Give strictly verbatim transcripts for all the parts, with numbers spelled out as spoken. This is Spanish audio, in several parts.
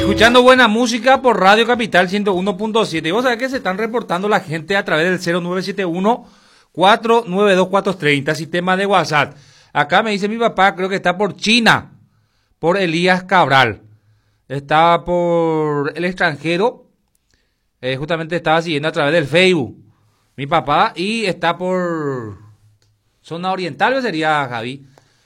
Escuchando buena música por Radio Capital ciento uno punto siete. Y vos sabés que se están reportando la gente a través del cero nueve siete uno, cuatro nueve dos, cuatro tres cero, sistema de WhatsApp. Acá me dice mi papá, creo que está por China, por Elías Cabral. Está por el extranjero, eh, justamente estaba siguiendo a través del Facebook, mi papá, y está por zona oriental, ¿qué sería, Javi?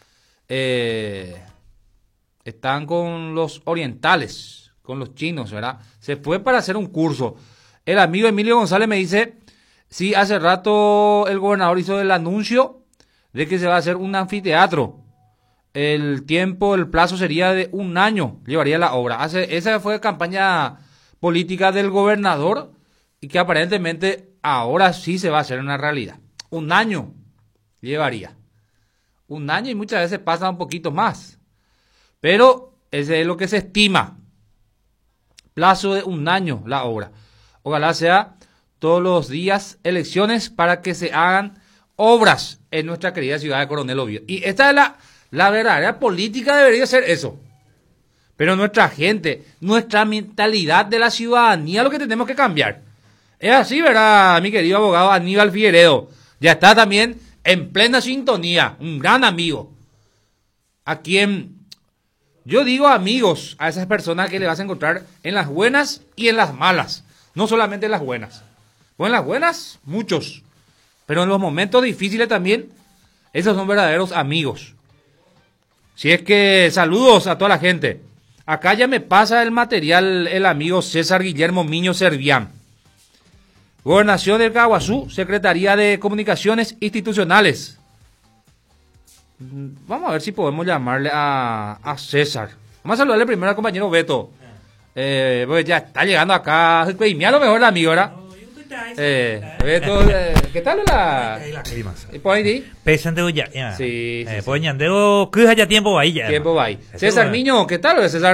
Eh, están con los orientales, con los chinos, ¿verdad? Se fue para hacer un curso. El amigo Emilio González me dice, sí, hace rato el gobernador hizo el anuncio de que se va a hacer un anfiteatro. El tiempo, el plazo sería de un año, llevaría la obra. Hace, esa fue campaña política del gobernador y que aparentemente ahora sí se va a hacer una realidad. Un año llevaría. Un año y muchas veces pasa un poquito más. Pero ese es lo que se estima. Plazo de un año la obra. Ojalá sea todos los días elecciones para que se hagan obras en nuestra querida ciudad de Coronel Oviedo. Y esta es la... La verdadera política debería ser eso. Pero nuestra gente, nuestra mentalidad de la ciudadanía, lo que tenemos que cambiar. Es así, ¿verdad, mi querido abogado Aníbal Figueredo? Ya está también en plena sintonía, un gran amigo. A quien yo digo amigos a esas personas que le vas a encontrar en las buenas y en las malas. No solamente en las buenas. Pues en las buenas, muchos. Pero en los momentos difíciles también, esos son verdaderos amigos. Si es que saludos a toda la gente. Acá ya me pasa el material el amigo César Guillermo Miño Servián. Gobernación del Caguazú, Secretaría de Comunicaciones Institucionales. Vamos a ver si podemos llamarle a, a César. Vamos a saludarle primero al compañero Beto. Eh, pues ya está llegando acá. Y mira lo mejor el amigo, ¿verdad? Eh, Beto, eh, ¿qué tal la? ¿Puedes ir? Pesante ya. Sí, sí. Pues ya, tiempo va ahí ya. Tiempo va ahí. César Miño, ¿qué tal, César?